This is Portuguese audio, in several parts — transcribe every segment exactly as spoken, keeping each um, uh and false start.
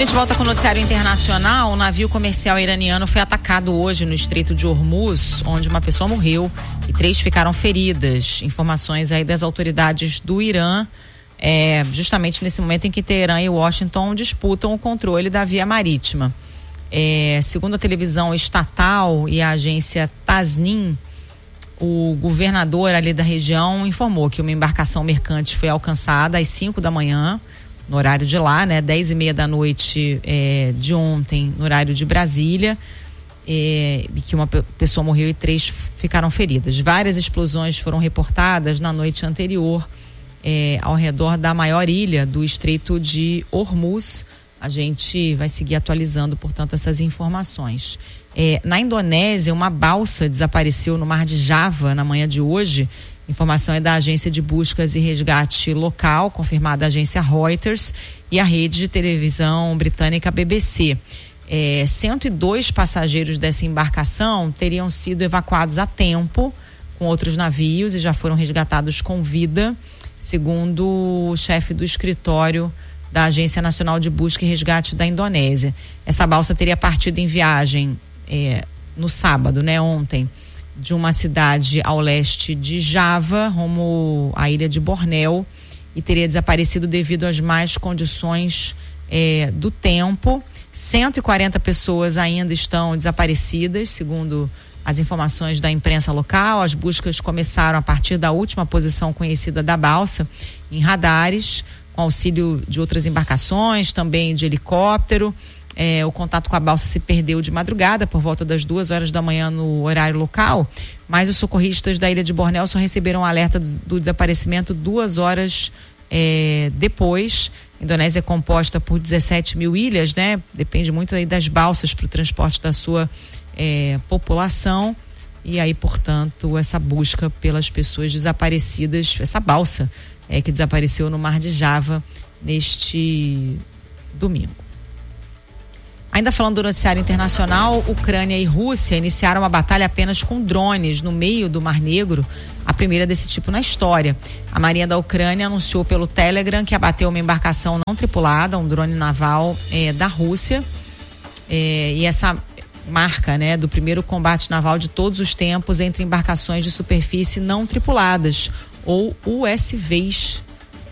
gente volta com o noticiário internacional. Um navio comercial iraniano foi atacado hoje no Estreito de Hormuz, onde uma pessoa morreu e três ficaram feridas. Informações aí das autoridades do Irã, é, justamente nesse momento em que Teherã e Washington disputam o controle da via marítima. É, segundo a televisão estatal e a agência Tasnim, o governador ali da região informou que uma embarcação mercante foi alcançada às cinco da manhã, no horário de lá, né? dez e meia da noite é, de ontem, no horário de Brasília, é, e que uma pe- pessoa morreu e três ficaram feridas. Várias explosões foram reportadas na noite anterior é, ao redor da maior ilha do Estreito de Hormuz. A gente vai seguir atualizando, portanto, essas informações. É, na Indonésia, uma balsa desapareceu no mar de Java na manhã de hoje. Informação é da agência de buscas e resgate local, confirmada a agência Reuters e a rede de televisão britânica B B C. É, cento e dois passageiros dessa embarcação teriam sido evacuados a tempo com outros navios e já foram resgatados com vida, segundo o chefe do escritório da Agência Nacional de Busca e Resgate da Indonésia. Essa balsa teria partido em viagem é, no sábado, né, ontem, de uma cidade ao leste de Java, rumo à ilha de Bornéu, e teria desaparecido devido às más condições é, do tempo. cento e quarenta pessoas ainda estão desaparecidas, segundo as informações da imprensa local. As buscas começaram a partir da última posição conhecida da balsa, em radares, com auxílio de outras embarcações, também de helicóptero. É, o contato com a balsa se perdeu de madrugada, por volta das duas horas da manhã no horário local, mas os socorristas da ilha de Bornéu só receberam um alerta do, do desaparecimento duas horas é, depois. A Indonésia é composta por dezessete mil ilhas, né? Depende muito aí das balsas para o transporte da sua é, população, e aí, portanto, essa busca pelas pessoas desaparecidas, essa balsa é, que desapareceu no mar de Java neste domingo. Ainda falando do noticiário internacional, Ucrânia e Rússia iniciaram uma batalha apenas com drones no meio do Mar Negro, a primeira desse tipo na história. A Marinha da Ucrânia anunciou pelo Telegram que abateu uma embarcação não tripulada, um drone naval eh, da Rússia, eh, e essa marca, né, do primeiro combate naval de todos os tempos entre embarcações de superfície não tripuladas, ou U S Vs.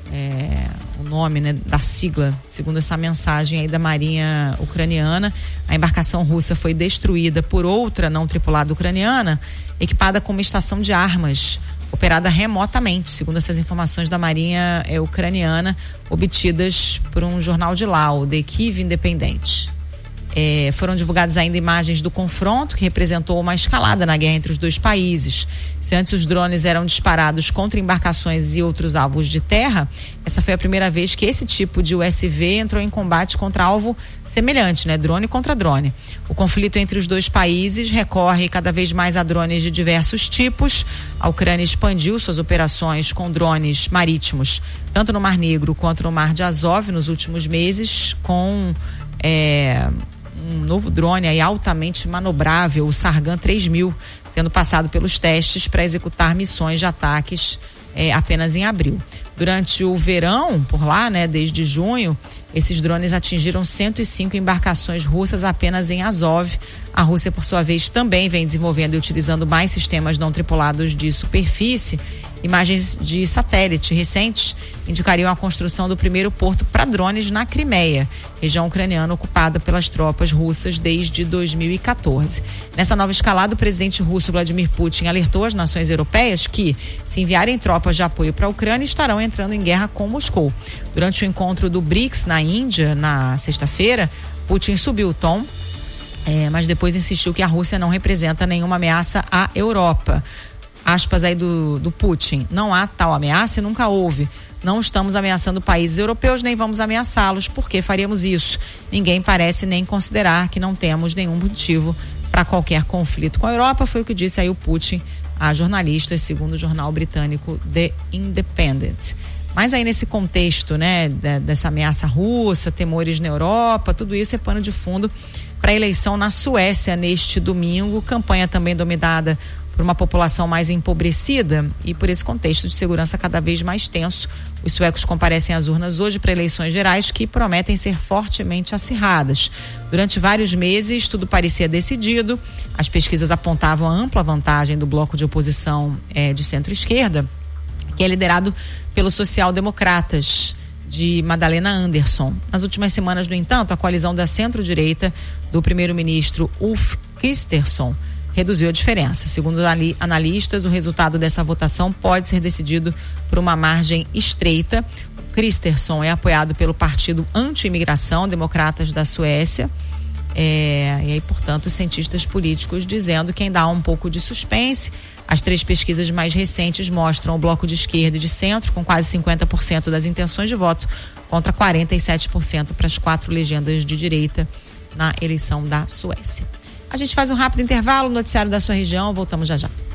É, o nome, né, da sigla, segundo essa mensagem aí da Marinha ucraniana. A embarcação russa foi destruída por outra não tripulada ucraniana, equipada com uma estação de armas, operada remotamente, segundo essas informações da Marinha é, ucraniana, obtidas por um jornal de lá, o The Kyiv Independent. É, foram divulgadas ainda imagens do confronto, que representou uma escalada na guerra entre os dois países. Se antes os drones eram disparados contra embarcações e outros alvos de terra, essa foi a primeira vez que esse tipo de U S V entrou em combate contra alvo semelhante, né? Drone contra drone. O conflito entre os dois países recorre cada vez mais a drones de diversos tipos. A Ucrânia expandiu suas operações com drones marítimos, tanto no Mar Negro quanto no Mar de Azov nos últimos meses, com é, um novo drone aí altamente manobrável, o Sargan três mil, tendo passado pelos testes para executar missões de ataques é, apenas em abril. Durante o verão, por lá, né, desde junho, esses drones atingiram cento e cinco embarcações russas apenas em Azov. A Rússia, por sua vez, também vem desenvolvendo e utilizando mais sistemas não tripulados de superfície. Imagens de satélite recentes indicariam a construção do primeiro porto para drones na Crimeia, região ucraniana ocupada pelas tropas russas desde dois mil e quatorze. Nessa nova escalada, o presidente russo Vladimir Putin alertou as nações europeias que, se enviarem tropas de apoio para a Ucrânia, estarão entrando em guerra com Moscou. Durante o encontro do BRICS na Índia, na sexta-feira, Putin subiu o tom, é, mas depois insistiu que a Rússia não representa nenhuma ameaça à Europa. Aspas aí do, do Putin: não há tal ameaça e nunca houve. Não estamos ameaçando países europeus, nem vamos ameaçá-los. Por que faríamos isso? Ninguém parece nem considerar que não temos nenhum motivo para qualquer conflito com a Europa, foi o que disse aí o Putin a jornalistas, segundo o jornal britânico The Independent. Mas aí nesse contexto, né, dessa ameaça russa, temores na Europa, tudo isso é pano de fundo para a eleição na Suécia neste domingo, campanha também dominada por uma população mais empobrecida e por esse contexto de segurança cada vez mais tenso. Os suecos comparecem às urnas hoje para eleições gerais que prometem ser fortemente acirradas. Durante vários meses, tudo parecia decidido. As pesquisas apontavam a ampla vantagem do bloco de oposição eh, de centro-esquerda, que é liderado pelos social-democratas de Magdalena Andersson. Nas últimas semanas, no entanto, a coalizão da centro-direita do primeiro-ministro Ulf Kristersson reduziu a diferença. Segundo analistas, o resultado dessa votação pode ser decidido por uma margem estreita. Kristersson é apoiado pelo partido anti-imigração Democratas da Suécia. É, e aí, portanto, os cientistas políticos dizendo que ainda há um pouco de suspense. As três pesquisas mais recentes mostram o bloco de esquerda e de centro com quase cinquenta por cento das intenções de voto contra quarenta e sete por cento para as quatro legendas de direita na eleição da Suécia. A gente faz um rápido intervalo no noticiário da sua região, voltamos já já.